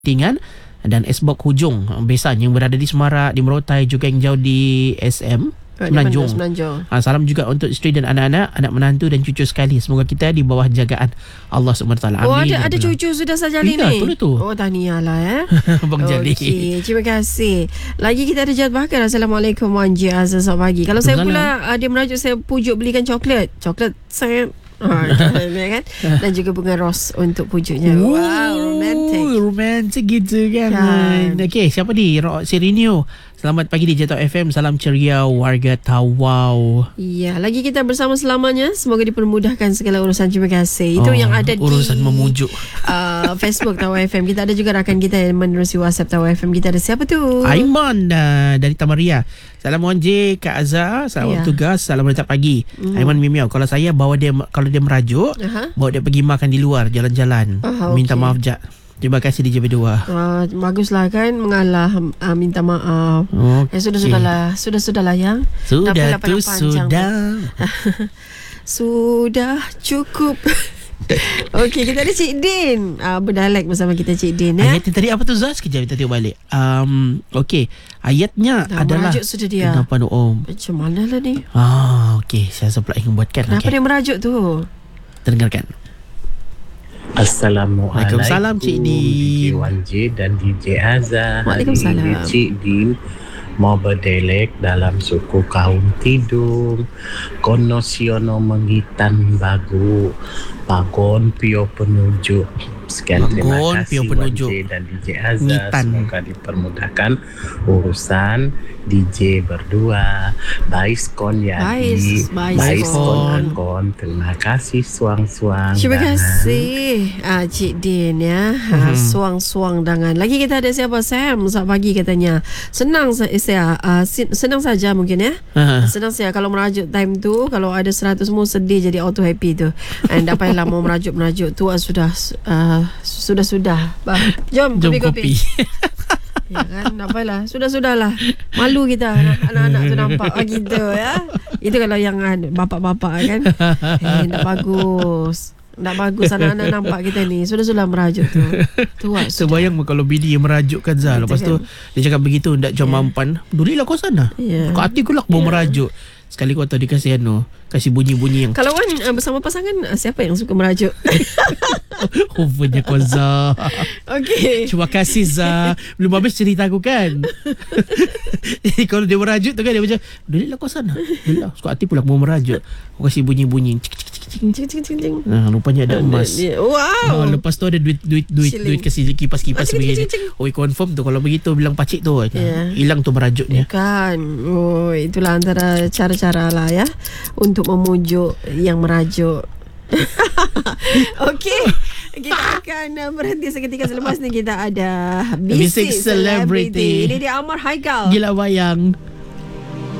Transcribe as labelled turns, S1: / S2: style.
S1: Tingan dan Esbok Hujung Besan yang berada di Semarak, di Merotai, juga yang jauh di SM Semenanjung. Salam juga untuk isteri dan anak-anak, anak menantu dan cucu sekali. Semoga kita di bawah jagaan Allah SWT. Amin.
S2: Oh, ada cucu sudah Sajali ni.
S1: Betul tu.
S2: Oh, tahniah lah
S1: Abang Jali.
S2: Okay, terima kasih. Lagi kita ada Jad Bakar. Assalamualaikum Wan Ji Azhar, selamat pagi. Kalau saya pula dia merajuk saya pujuk belikan coklat saya kan? Dan juga bunga ros untuk pujuknya. Wow,
S1: romantic gitu kan. Okey, siapa ni? Sirinio. Selamat pagi di Jatuh FM. Salam ceria warga Tawau.
S2: Ya, lagi kita bersama selamanya. Semoga dipermudahkan segala urusan. Terima kasih. Itu yang ada
S1: urusan
S2: di
S1: memujuk
S2: Facebook Tawau FM. Kita ada juga rakan kita yang menerusi WhatsApp Tawau FM. Kita ada siapa tu?
S1: Aiman dari Tamaria. Salam Wan J, Kak Azhar. Salam tugas. Salam berita pagi. Aiman Mimiau. Kalau saya bawa dia, kalau dia merajuk, bawa dia pergi makan di luar, jalan-jalan. Minta maaf Jad. Terima kasih DJ B2.
S2: Baguslah kan mengalah, minta maaf. Sudahlah yang.
S1: Sudah tu sudah.
S2: Sudah cukup. Okey, kita ada Cik Din. Berdalek bersama kita Cik Din ya.
S1: Ayat tadi apa tu Zaz? Sekejap kita tengok balik. Okey, ayatnya adalah
S2: merajuk sudah dia.
S1: Kenapa tu Om?
S2: Macam mana lah ni?
S1: Okey, saya pula ingin buatkan.
S2: Kenapa dia merajuk tu?
S1: Terdengarkan.
S3: Assalamualaikum
S1: Cik Din,
S3: DJ Wan J dan DJ Azhar.
S2: Waalaikumsalam.
S3: Cik Din mau berdelek dalam suku kaum Tidung. Konosiono menghitan bagu pagon pio penuju. Sekian, terima kasih Wan J dan DJ Azhar. Semoga dipermudahkan urusan DJ berdua. Baiskon Yadi, Baiskon Ankon. Terima kasih suang-suang.
S2: Terima kasih Cik Din ya. Suang-suang dangan. Lagi kita ada siapa? Sam. Selamat pagi katanya. Senang saya senang saja mungkin ya. Senang saya kalau merajuk time tu, kalau ada 100 semua sedih jadi auto happy tu. And tak payahlah mau merajuk tu sudah. Jom kopi. Ya kan, tak apalah. Sudahlah. Malu kita anak-anak tu nampak gitu ya. Itu kalau yang bapak-bapak kan. Tak bagus. Tak bagus anak-anak nampak kita ni. Sudah merajuk tu.
S1: Sebayang kalau bini yang merajukkan Zal. Lepas tu dia cakap begitu, ndak cuma mampan. Durilah kau sana. Kau hati ku lah mau merajuk. Sekali kau tahu dikasih kasih bunyi-bunyi yang.
S2: Kalau Wan bersama pasangan, siapa yang suka merajuk?
S1: Punya kau Zah.
S2: Okey.
S1: Terima kasih Zah. Belum habis cerita aku kan. Jadi kalau dia merajuk tu kan dia macam, durilah kau sana. Durilah. Suka hati pula mau merajuk. Kau kasih bunyi-bunyi.
S2: Cing.
S1: Rupanya ada emas.
S2: Wow.
S1: Lepas tu ada duit kasih kipas-kipas begini. Confirm tu kalau begitu bilang pakcik tu hilang tu merajuknya.
S2: Kan. Itulah antara cara-cara lah ya untuk memujuk yang merajuk. Okey, kita akan berhenti seketika. Selepas ni kita ada Basic Celebrity. Ini dia Amar Haikal.
S1: Gila Wayang.